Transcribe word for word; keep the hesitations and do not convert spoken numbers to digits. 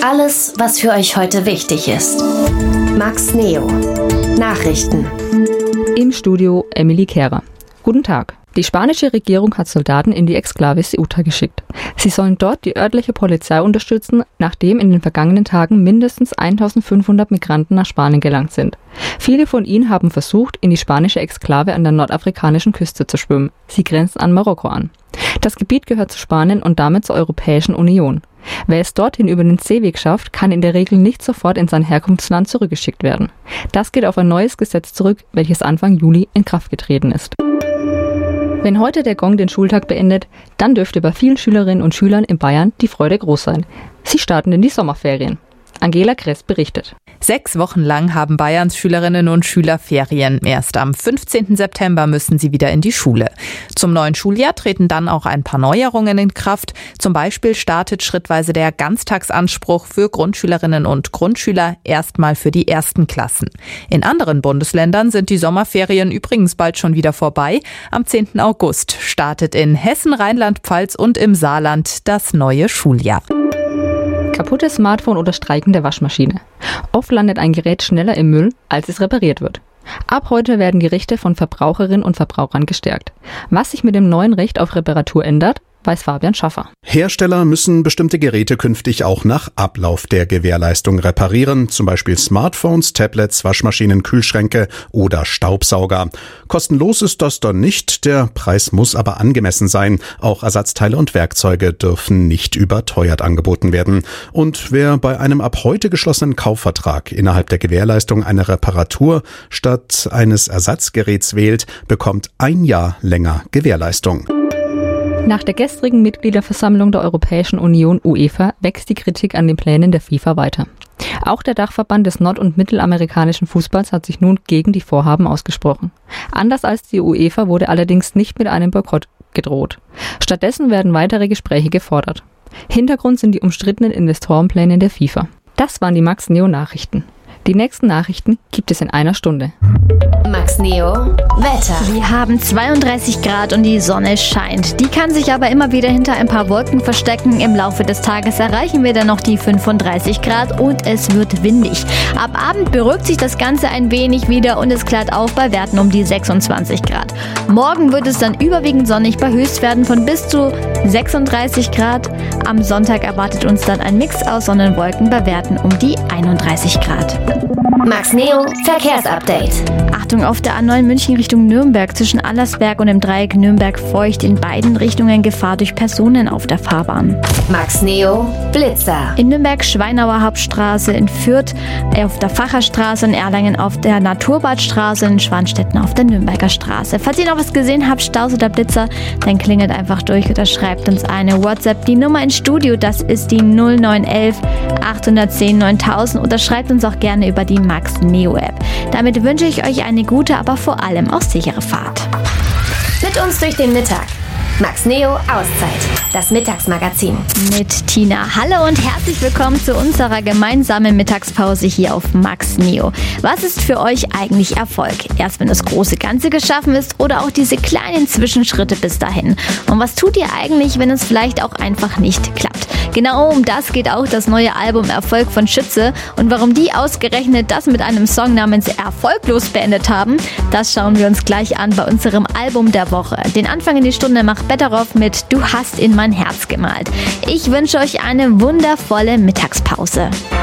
Alles, was für euch heute wichtig ist. Max Neo. Nachrichten. Im Studio Emily Kehrer. Guten Tag. Die spanische Regierung hat Soldaten in die Exklave Ceuta geschickt. Sie sollen dort die örtliche Polizei unterstützen, nachdem in den vergangenen Tagen mindestens eintausendfünfhundert Migranten nach Spanien gelangt sind. Viele von ihnen haben versucht, in die spanische Exklave an der nordafrikanischen Küste zu schwimmen. Sie grenzen an Marokko an. Das Gebiet gehört zu Spanien und damit zur Europäischen Union. Wer es dorthin über den Seeweg schafft, kann in der Regel nicht sofort in sein Herkunftsland zurückgeschickt werden. Das geht auf ein neues Gesetz zurück, welches Anfang Juli in Kraft getreten ist. Wenn heute der Gong den Schultag beendet, dann dürfte bei vielen Schülerinnen und Schülern in Bayern die Freude groß sein. Sie starten in die Sommerferien. Angela Kress berichtet. Sechs Wochen lang haben Bayerns Schülerinnen und Schüler Ferien. Erst am fünfzehnten September müssen sie wieder in die Schule. Zum neuen Schuljahr treten dann auch ein paar Neuerungen in Kraft. Zum Beispiel startet schrittweise der Ganztagsanspruch für Grundschülerinnen und Grundschüler erstmal für die ersten Klassen. In anderen Bundesländern sind die Sommerferien übrigens bald schon wieder vorbei. Am zehnten August startet in Hessen, Rheinland-Pfalz und im Saarland das neue Schuljahr. Kaputtes Smartphone oder Streiken der Waschmaschine. Oft landet ein Gerät schneller im Müll, als es repariert wird. Ab heute werden die Rechte von Verbraucherinnen und Verbrauchern gestärkt. Was sich mit dem neuen Recht auf Reparatur ändert, weiß Fabian Schaffer. Hersteller müssen bestimmte Geräte künftig auch nach Ablauf der Gewährleistung reparieren, zum Beispiel Smartphones, Tablets, Waschmaschinen, Kühlschränke oder Staubsauger. Kostenlos ist das dann nicht, der Preis muss aber angemessen sein. Auch Ersatzteile und Werkzeuge dürfen nicht überteuert angeboten werden. Und wer bei einem ab heute geschlossenen Kaufvertrag innerhalb der Gewährleistung eine Reparatur statt eines Ersatzgeräts wählt, bekommt ein Jahr länger Gewährleistung. Nach der gestrigen Mitgliederversammlung der Europäischen Union UEFA wächst die Kritik an den Plänen der FIFA weiter. Auch der Dachverband des nord- und mittelamerikanischen Fußballs hat sich nun gegen die Vorhaben ausgesprochen. Anders als die UEFA wurde allerdings nicht mit einem Boykott gedroht. Stattdessen werden weitere Gespräche gefordert. Hintergrund sind die umstrittenen Investorenpläne der FIFA. Das waren die Max Neo Nachrichten. Die nächsten Nachrichten gibt es in einer Stunde. Max Neo Wetter. Wir haben zweiunddreißig Grad und die Sonne scheint. Die kann sich aber immer wieder hinter ein paar Wolken verstecken. Im Laufe des Tages erreichen wir dann noch die fünfunddreißig Grad und es wird windig. Ab Abend beruhigt sich das Ganze ein wenig wieder und es klart auf bei Werten um die sechsundzwanzig Grad. Morgen wird es dann überwiegend sonnig bei Höchstwerten von bis zu sechsunddreißig Grad. Am Sonntag erwartet uns dann ein Mix aus Sonnenwolken bei Werten um die einunddreißig Grad. Max Neo Verkehrsupdate. Achtung, auf der A neun München Richtung Nürnberg zwischen Allersberg und dem Dreieck Nürnberg-Feucht in beiden Richtungen Gefahr durch Personen auf der Fahrbahn. Max Neo Blitzer. In Nürnberg Schweinauer Hauptstraße, in Fürth auf der Facherstraße, in Erlangen auf der Naturbadstraße, in Schwanstetten auf der Nürnberger Straße. Falls ihr noch was gesehen habt, Staus oder Blitzer, dann klingelt einfach durch oder schreibt uns eine WhatsApp. Die Nummer ins Studio, das ist die null neun eins eins acht eins null neuntausend oder schreibt uns auch gerne über die Max Neo App. Damit wünsche ich euch eine gute, aber vor allem auch sichere Fahrt. Mit uns durch den Mittag. Max Neo Auszeit, das Mittagsmagazin. Mit Tina. Hallo und herzlich willkommen zu unserer gemeinsamen Mittagspause hier auf Max Neo. Was ist für euch eigentlich Erfolg? Erst wenn das große Ganze geschaffen ist oder auch diese kleinen Zwischenschritte bis dahin? Und was tut ihr eigentlich, wenn es vielleicht auch einfach nicht klappt? Genau um das geht auch das neue Album Erfolg von Schütze. Und warum die ausgerechnet das mit einem Song namens Erfolglos beendet haben, das schauen wir uns gleich an bei unserem Album der Woche. Den Anfang in die Stunde macht Betteroff mit Du hast in mein Herz gemalt. Ich wünsche euch eine wundervolle Mittagspause.